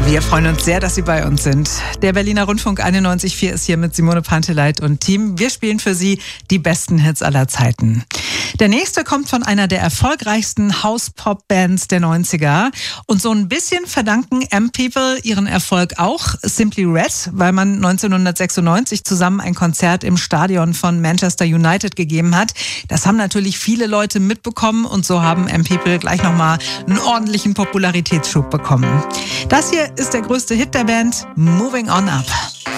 Wir freuen uns sehr, dass Sie bei uns sind. Der Berliner Rundfunk 91.4 ist hier mit Simone Panteleit und Team. Wir spielen für Sie die besten Hits aller Zeiten. Der nächste kommt von einer der erfolgreichsten House-Pop-Bands der 90er. Und so ein bisschen verdanken M-People ihren Erfolg auch Simply Red, weil man 1996 zusammen ein Konzert im Stadion von Manchester United gegeben hat. Das haben natürlich viele Leute mitbekommen und so haben M-People gleich nochmal einen ordentlichen Popularitätsschub bekommen. Das hier ist der größte Hit der Band, Moving On Up.